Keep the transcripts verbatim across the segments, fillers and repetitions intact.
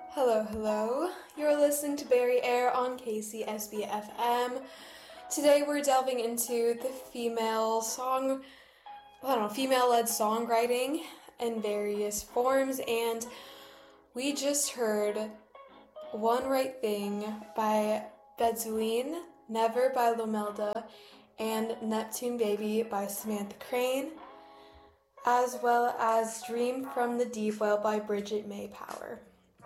Hello, hello. You're listening to Barry Air on K C S B F M. Today we're delving into the female song, I don't know, female-led songwriting in various forms, and we just heard One Right Thing by Bedouin, Never by Lomelda, and Neptune Baby by Samantha Crane, as well as Dream from the Deep Well by Bridget May Power.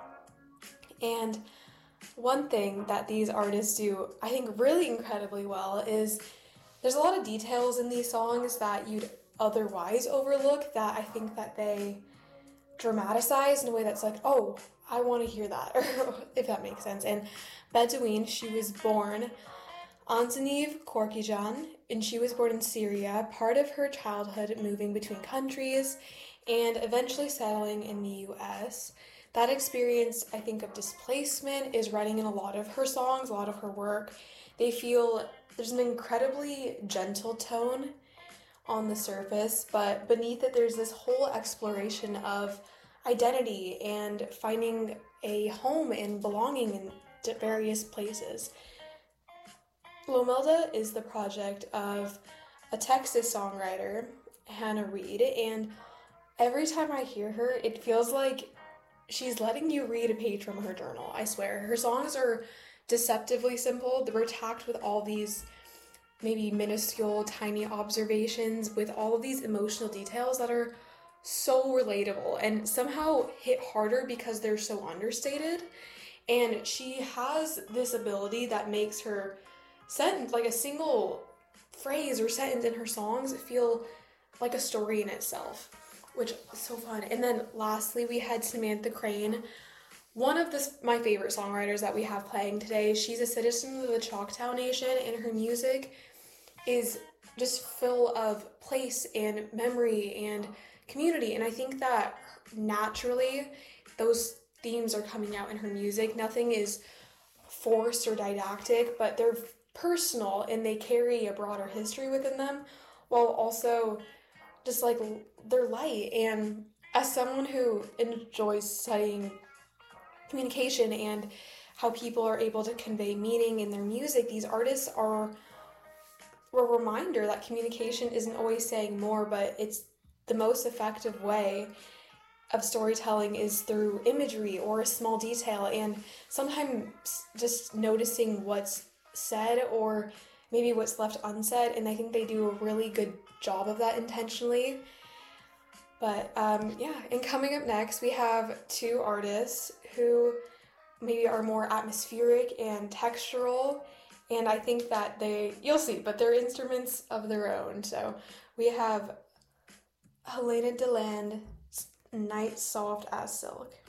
And one thing that these artists do, I think, really incredibly well is there's a lot of details in these songs that you'd otherwise overlook that I think that they dramatize in a way that's like, oh, I want to hear that, if that makes sense. And Bedouin, she was born Anzaniv Korkijan, and she was born in Syria, part of her childhood moving between countries and eventually settling in the U S. That experience, I think, of displacement is writing in a lot of her songs, a lot of her work. They feel there's an incredibly gentle tone on the surface, but beneath it there's this whole exploration of identity and finding a home and belonging in various places. Lomelda is the project of a Texas songwriter, Hannah Reid, and every time I hear her, it feels like she's letting you read a page from her journal, I swear. Her songs are deceptively simple. They're tacked with all these maybe minuscule, tiny observations with all of these emotional details that are so relatable and somehow hit harder because they're so understated. And she has this ability that makes her sentence, like a single phrase or sentence in her songs, feel like a story in itself, which is so fun. And then lastly, we had Samantha Crane, one of the, my favorite songwriters that we have playing today. She's a citizen of the Choctaw Nation, and her music is just full of place and memory and community. And I think that naturally those themes are coming out in her music. Nothing is forced or didactic, but they're personal and they carry a broader history within them, while also just like they're light. And as someone who enjoys studying communication and how people are able to convey meaning in their music, these artists are a reminder that communication isn't always saying more, but it's the most effective way of storytelling is through imagery or a small detail, and sometimes just noticing what's said or maybe what's left unsaid, and I think they do a really good job of that intentionally. But um, yeah, and coming up next, we have two artists who maybe are more atmospheric and textural, and I think that they, you'll see, but they're instruments of their own. So we have Helena Deland, Night Soft as Silk.